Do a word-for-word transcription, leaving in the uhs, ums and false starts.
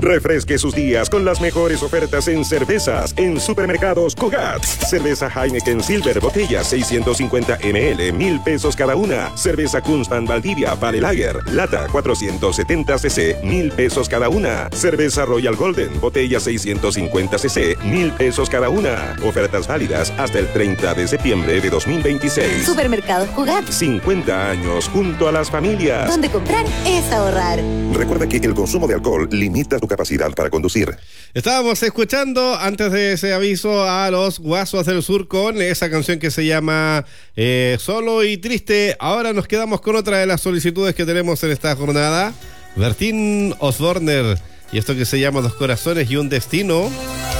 Refresque sus días con las mejores ofertas en cervezas en Supermercados Cugat. Cerveza Heineken Silver, botella seiscientos cincuenta mililitros, mil pesos cada una. Cerveza Kunstmann Valdivia Vale Lager, lata cuatrocientos setenta centilitros, mil pesos cada una. Cerveza Royal Golden, botella seiscientos cincuenta centilitros, mil pesos cada una. Ofertas válidas hasta el treinta de septiembre de dos mil veintiséis. Supermercados Cugat. cincuenta años junto a las familias. Donde comprar es ahorrar. Recuerda que el consumo de alcohol limita tu capacidad para conducir. Estábamos escuchando antes de ese aviso a los Guasos del Sur con esa canción que se llama eh, Solo y Triste. Ahora nos quedamos con otra de las solicitudes que tenemos en esta jornada. Bertín Osborner y esto que se llama Dos Corazones y un Destino.